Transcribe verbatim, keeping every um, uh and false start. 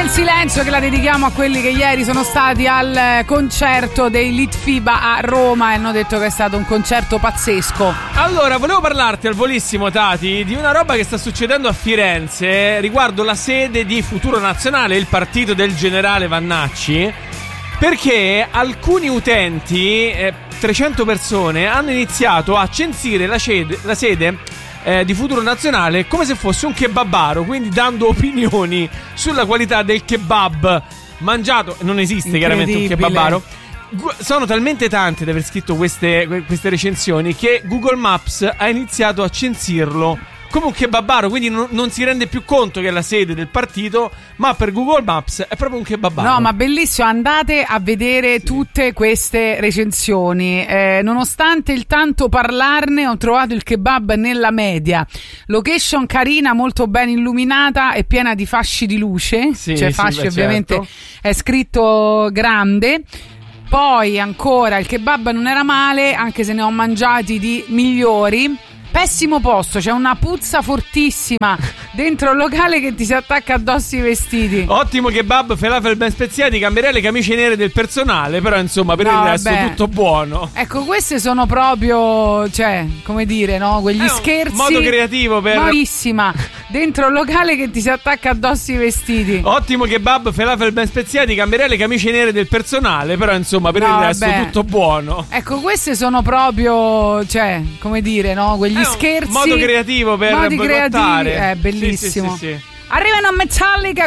nel silenzio che la dedichiamo a quelli che ieri sono stati al concerto dei Litfiba a Roma e hanno detto che è stato un concerto pazzesco. Allora, volevo parlarti al volissimo, Tati, di una roba che sta succedendo a Firenze riguardo la sede di Futuro Nazionale, il partito del generale Vannacci, perché alcuni utenti, eh, trecento persone, hanno iniziato a censire la, cede, la sede Eh, di Futuro Nazionale come se fosse un kebabaro, quindi dando opinioni sulla qualità del kebab mangiato. Non esiste chiaramente un kebabaro. Gu- sono talmente tanti ad aver scritto queste, queste recensioni che Google Maps ha iniziato a censirlo come un kebabaro, quindi non, non si rende più conto che è la sede del partito, ma per Google Maps è proprio un kebabaro. No, ma bellissimo, andate a vedere sì. tutte queste recensioni. Eh, nonostante il tanto parlarne, ho trovato il kebab nella media. Location carina, molto ben illuminata e piena di fasci di luce. Sì, cioè sì, fasci beh, ovviamente certo. È scritto grande. Poi ancora il kebab non era male, anche se ne ho mangiati di migliori. Pessimo posto, c'è una puzza fortissima dentro il locale che ti si attacca addosso i vestiti. Ottimo kebab, falafel ben speziati, cambierei le camicie nere del personale, però insomma per no, il resto vabbè. tutto buono. Ecco, queste sono proprio, cioè, come dire, no? Quegli scherzi. Modo creativo per... Bravissima, dentro il locale che ti si attacca addosso i vestiti. Ottimo kebab, falafel ben speziati, cambierei le camicie nere del personale, però insomma per no, il resto vabbè. tutto buono. Ecco, queste sono proprio, cioè, come dire, no? Quegli scherzi, modo creativo per modi creativi, è bellissimo. Sì, sì, sì, sì. Arrivano a Metallica